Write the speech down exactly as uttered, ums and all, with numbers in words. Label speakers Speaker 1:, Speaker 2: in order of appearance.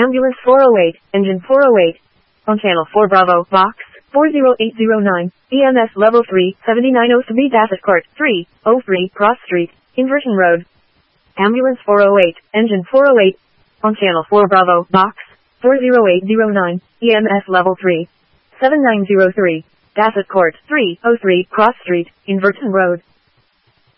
Speaker 1: Ambulance four oh eight, engine four oh eight. On channel four Bravo, box four zero eight zero nine, E M S level three, seventy-nine oh three Dassett Court, three oh three Cross Street, Inversion Road. Ambulance four oh eight, engine four oh eight. On channel four Bravo, box four zero eight zero nine, E M S level three, seven nine zero three, Dassett Court, three oh three Cross Street, Inversion Road.